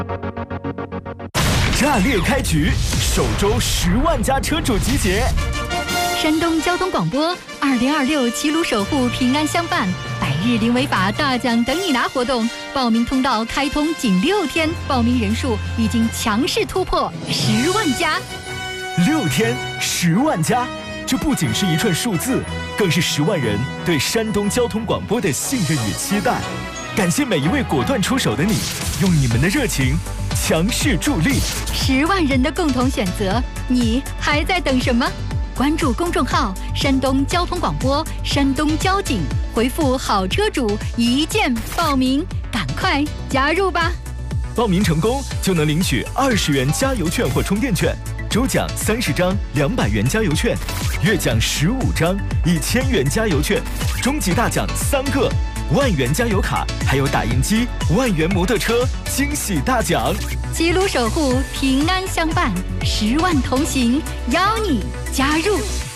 炸裂开局，首周10万家车主集结。 山东交通广播2026齐鲁守护平安相伴100日零违法大奖等你拿活动，报名通道开通仅6天，报名人数已经强势突破10万家。 6天10万家，这不仅是一串数字，更是10万人对山东交通广播的信任与期待。感谢每一位果断出手的你，用你们的热情强势助力 10万人的共同选择，你还在等什么？关注公众号山东交通广播、山东交警，回复好车主一键报名，赶快加入吧！ 报名成功就能领取20元加油券或充电券，周奖30张200元加油券，月奖15张1000元加油券，终极大奖3个1万元加油卡，还有打印机、1万元摩托车惊喜大奖。 齐鲁守护平安相伴，10万同行，邀你加入。